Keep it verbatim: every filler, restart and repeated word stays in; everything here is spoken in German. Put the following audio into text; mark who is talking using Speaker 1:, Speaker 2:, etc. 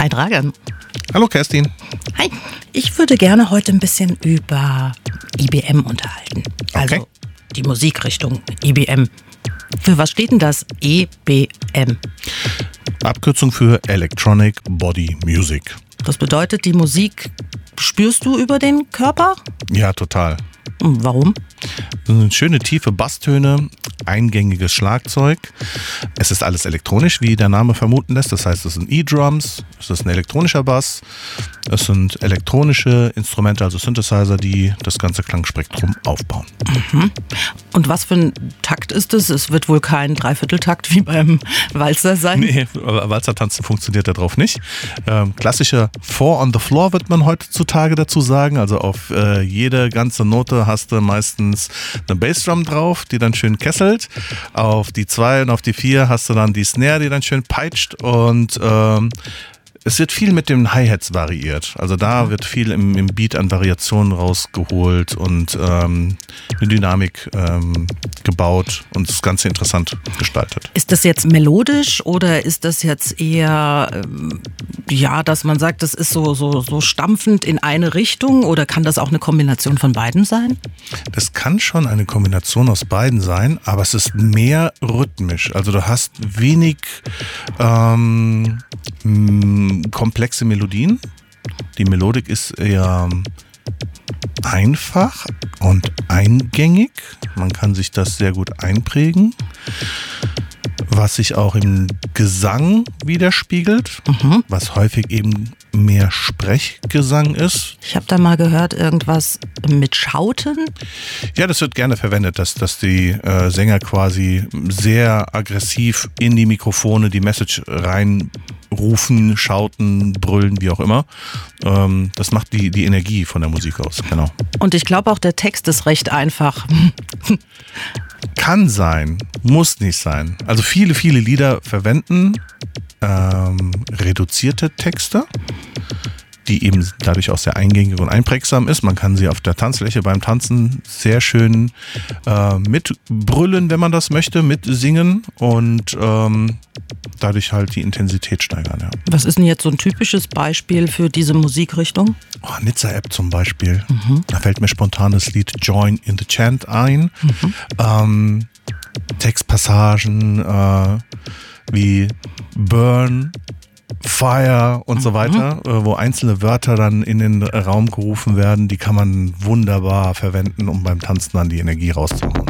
Speaker 1: Dragan.
Speaker 2: Hallo Kerstin.
Speaker 1: Hi, ich würde gerne heute ein bisschen über I B M unterhalten. Also
Speaker 2: Okay.
Speaker 1: die Musikrichtung I B M. Für was steht denn das E B M?
Speaker 2: Abkürzung für Electronic Body Music.
Speaker 1: Das bedeutet, die Musik spürst du über den Körper?
Speaker 2: Ja, total.
Speaker 1: Hm, Warum?
Speaker 2: Das sind schöne tiefe Basstöne, eingängiges Schlagzeug. Es ist alles elektronisch, wie der Name vermuten lässt. Das heißt, es sind E-Drums, es ist ein elektronischer Bass, es sind elektronische Instrumente, also Synthesizer, die das ganze Klangspektrum aufbauen.
Speaker 1: Und was für ein Takt ist es? Es wird wohl kein Dreivierteltakt wie beim Walzer sein.
Speaker 2: Nee, Walzertanzen funktioniert da drauf nicht. Ähm, klassischer Four on the Floor wird man heutzutage dazu sagen. Also auf äh, jede ganze Note hast du meistens eine Bassdrum drauf, die dann schön kesselt. Auf die zwei und auf die vier hast du dann die Snare, die dann schön peitscht. Und ähm, es wird viel mit den Hi-Hats variiert. Also da wird viel im, im Beat an Variationen rausgeholt und ähm, eine Dynamik ähm, gebaut und das Ganze interessant gestaltet.
Speaker 1: Ist das jetzt melodisch oder ist das jetzt eher, ähm, ja, dass man sagt, das ist so, so, so stampfend in eine Richtung oder kann das auch eine Kombination von beiden sein?
Speaker 2: Das kann schon eine Kombination aus beiden sein, aber es ist mehr rhythmisch. Also du hast wenig ähm, m- komplexe Melodien. Die Melodik ist eher einfach und eingängig. Man kann sich das sehr gut einprägen, was sich auch im Gesang widerspiegelt,
Speaker 1: Mhm.
Speaker 2: was häufig eben mehr Sprechgesang ist.
Speaker 1: Ich habe da mal gehört, irgendwas mit Schauten.
Speaker 2: Ja, das wird gerne verwendet, dass, dass die äh, Sänger quasi sehr aggressiv in die Mikrofone die Message reinrufen, schauten, brüllen, wie auch immer. Ähm, das macht die, die Energie von der Musik aus, genau.
Speaker 1: Und ich glaube auch, der Text ist recht einfach.
Speaker 2: Kann sein, muss nicht sein. Also viele, viele Lieder verwenden ähm, reduzierte Texte, die eben dadurch auch sehr eingängig und einprägsam ist. Man kann sie auf der Tanzfläche beim Tanzen sehr schön äh, mitbrüllen, wenn man das möchte, mitsingen und ähm, dadurch halt die Intensität steigern. Ja.
Speaker 1: Was ist denn jetzt so ein typisches Beispiel für diese Musikrichtung?
Speaker 2: Oh, Nizza-App zum Beispiel. Mhm. Da fällt mir spontan das Lied Join in the Chant ein. Mhm. Ähm, Textpassagen äh, wie Burn, Fire und so weiter, mhm. wo einzelne Wörter dann in den Raum gerufen werden, die kann man wunderbar verwenden, um beim Tanzen dann die Energie rauszuholen.